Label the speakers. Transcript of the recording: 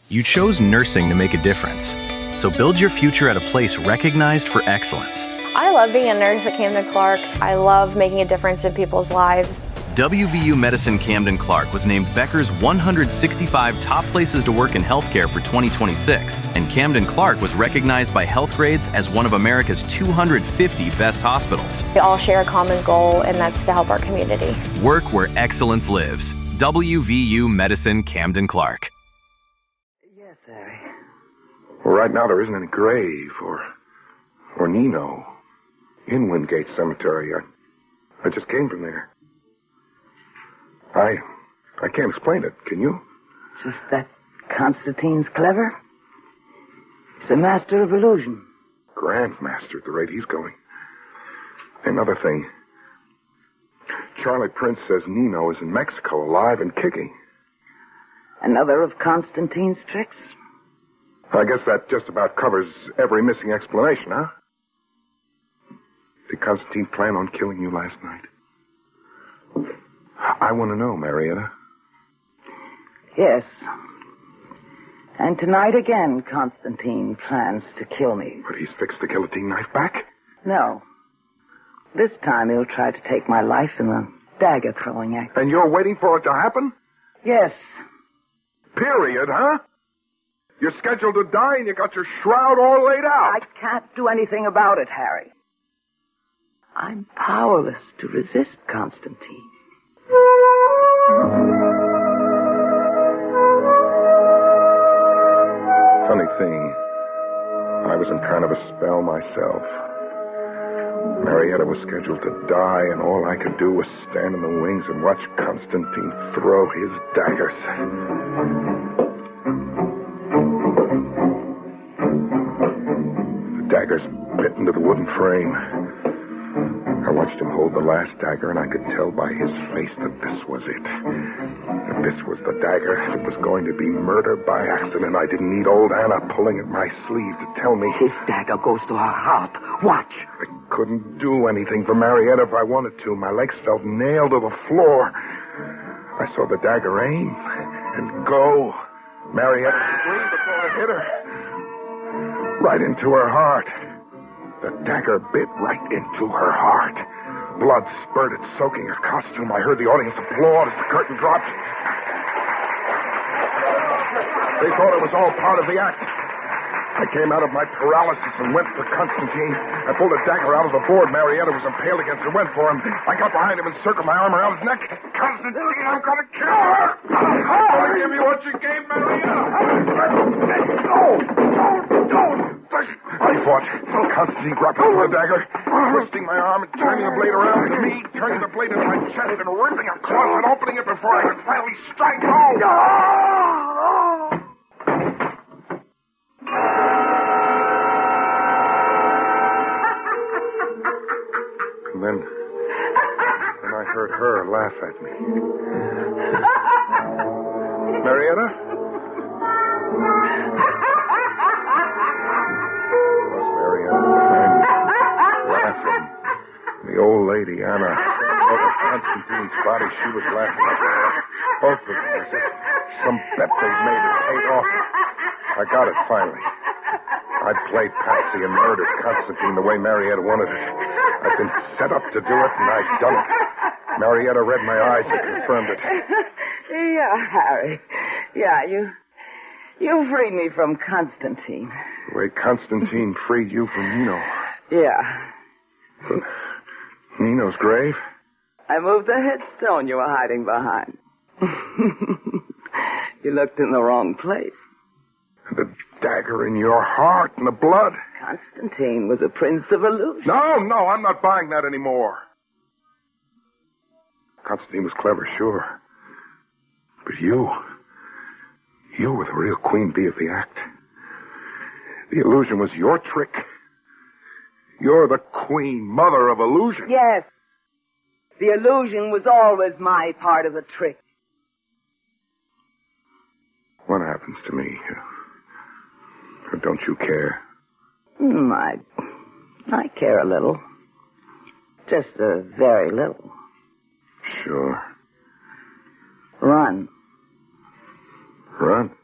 Speaker 1: You chose nursing to make a difference. So build your future at a place recognized for excellence.
Speaker 2: I love being a nurse at Camden Clark. I love making a difference in people's lives.
Speaker 1: WVU Medicine Camden Clark was named Becker's 165 top places to work in healthcare for 2026, and Camden Clark was recognized by Healthgrades as one of America's 250 best hospitals.
Speaker 2: We all share a common goal, and that's to help our community.
Speaker 1: Work where excellence lives. WVU Medicine Camden Clark.
Speaker 3: Yes, Harry.
Speaker 4: Well, right now there isn't any grave or Nino in Wingate Cemetery. I just came from there. I can't explain it. Can you?
Speaker 3: Just that Constantine's clever. He's a master of illusion.
Speaker 4: Grandmaster at the rate he's going. Another thing. Charlie Prince says Nino is in Mexico, alive and kicking.
Speaker 3: Another of Constantine's tricks?
Speaker 4: I guess that just about covers every missing explanation, huh? Did Constantine plan on killing you last night? I want to know, Marietta.
Speaker 3: Yes. And tonight again, Constantine plans to kill me.
Speaker 4: But he's fixed the guillotine knife back?
Speaker 3: No. This time he'll try to take my life in the dagger-throwing act.
Speaker 4: And you're waiting for it to happen?
Speaker 3: Yes.
Speaker 4: Period, huh? You're scheduled to die and you got your shroud all laid out.
Speaker 3: I can't do anything about it, Harry. I'm powerless to resist Constantine.
Speaker 4: Funny thing, I was in kind of a spell myself. Marietta was scheduled to die, and all I could do was stand in the wings and watch Constantine throw his daggers. The daggers bit into the wooden frame. I watched him hold the last dagger, and I could tell by his face that this was it. If this was the dagger, it was going to be murder by accident. I didn't need old Anna pulling at my sleeve to tell me.
Speaker 3: His dagger goes to her heart. Watch.
Speaker 4: I couldn't do anything for Marietta if I wanted to. My legs felt nailed to the floor. I saw the dagger aim and go. Marietta screamed before it hit her. Right into her heart. The dagger bit right into her heart. Blood spurted, soaking her costume. I heard the audience applaud as the curtain dropped. They thought it was all part of the act. I came out of my paralysis and went for Constantine. I pulled a dagger out of the board Marietta was impaled against and went for him. I got behind him and circled my arm around his neck. Constantine, I'm going to kill her! I'm going to give you what you gave Marietta! Don't! I fought. Constantine grabbed for the dagger, twisting my arm and turning the blade around to me, turning the blade into my chest and ripping across and opening it before I could finally strike home. And then I heard her laugh at me. Marietta? Laughing. The old lady, Anna, over Constantine's body, she was laughing. Both of them, as if some bet they'd made had paid off. I got it finally. I played Patsy and murdered Constantine the way Marietta wanted it. I'd been set up to do it, and I'd done it. Marietta read my eyes and confirmed it.
Speaker 3: Yeah, Harry. Yeah, you freed me from Constantine.
Speaker 4: The way Constantine freed you from Nino.
Speaker 3: Yeah.
Speaker 4: But Nino's grave?
Speaker 3: I moved the headstone you were hiding behind. You looked in the wrong place.
Speaker 4: The dagger in your heart and the blood.
Speaker 3: Constantine was a prince of illusion.
Speaker 4: No, I'm not buying that anymore. Constantine was clever, sure. But you were the real queen bee of the act. The illusion was your trick. You're the queen mother of illusion.
Speaker 3: Yes. The illusion was always my part of the trick.
Speaker 4: What happens to me? Or don't you care?
Speaker 3: I care a little. Just a very little.
Speaker 4: Sure.
Speaker 3: Run.
Speaker 4: Run?